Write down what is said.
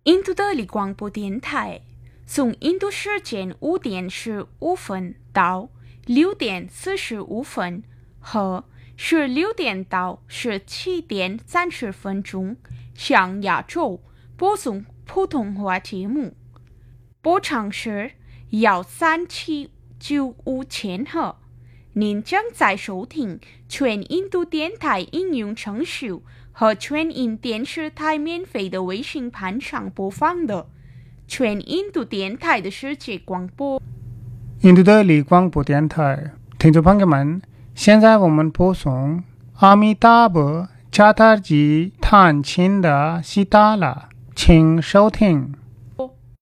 印度的立广播电台，从印度时间5:15到6:45和16到17:30向亚洲播送普通话节目。波长是13795千赫。您将在收听全印度电台应用程序和全印电视台免费的微信盘上播放的全印度电台的世界广播。 印度的立广播电台，听众朋友们，现在我们播送阿弥达婆加达吉探亲的西达拉，请收听。